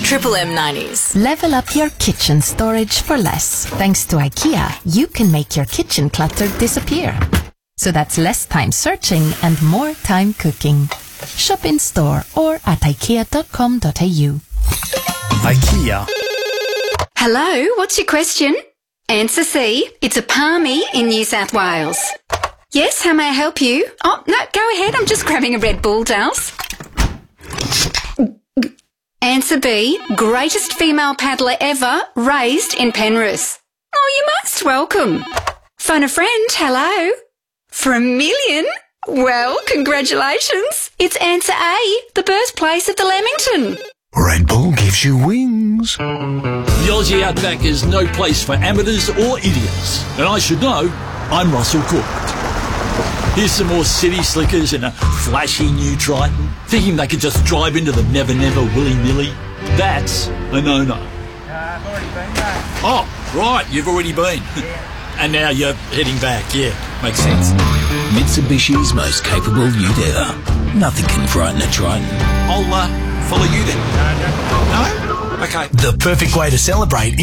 Triple M 90s. Level up your kitchen storage for less. Thanks to IKEA, you can make your kitchen clutter disappear. So that's less time searching and more time cooking. Shop in store or at ikea.com.au. IKEA. Hello, what's your question? Answer C. It's a palmy in New South Wales. Yes, how may I help you? Oh, no, go ahead. I'm just grabbing a Red Bull, Dals. Answer B. Greatest female paddler ever, raised in Penrith. Oh, you're most welcome. Phone a friend, hello. For $1 million? Well, congratulations. It's answer A, the birthplace of the Lamington. Red Bull gives you wings. The Aussie Outback is no place for amateurs or idiots. And I should know, I'm Russell Cook. Here's some more city slickers in a flashy new Triton, thinking they could just drive into the Never Never willy-nilly. That's a no-no. I've already been there. Oh, right, you've already been. And now you're heading back, yeah, makes sense. Mitsubishi's most capable ute ever. Nothing can frighten a Triton. I'll follow you then. No? Okay. The perfect way to celebrate